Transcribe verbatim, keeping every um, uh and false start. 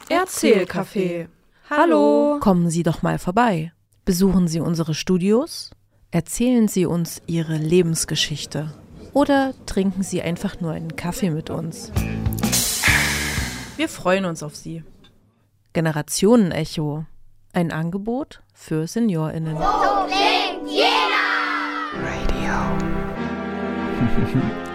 Erzählcafé. Hallo. Kommen Sie doch mal vorbei. Besuchen Sie unsere Studios. Erzählen Sie uns Ihre Lebensgeschichte. Oder trinken Sie einfach nur einen Kaffee mit uns. Wir freuen uns auf Sie. Generationenecho. Ein Angebot für SeniorInnen. So klingt Jena! Radio.